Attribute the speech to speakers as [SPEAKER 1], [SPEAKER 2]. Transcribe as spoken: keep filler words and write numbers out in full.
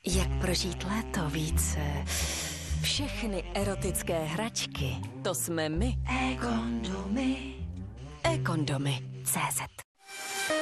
[SPEAKER 1] Jak prožít léto více? Všechny erotické hračky, to jsme my. E-kondomy. E-kondomy. C Z.